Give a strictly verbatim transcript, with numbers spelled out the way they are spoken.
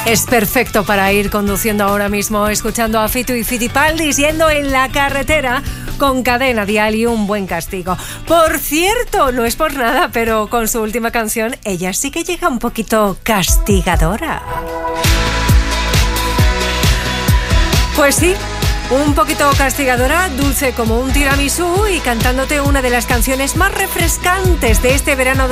Es perfecto para ir conduciendo ahora mismo, escuchando a Fito y Fitipaldis, yendo en la carretera con Cadena Dial y Un Buen Castigo. Por cierto, no es por nada, pero con su última canción, ella sí que llega un poquito castigadora. Pues sí, un poquito castigadora, dulce como un tiramisú y cantándote una de las canciones más refrescantes de este verano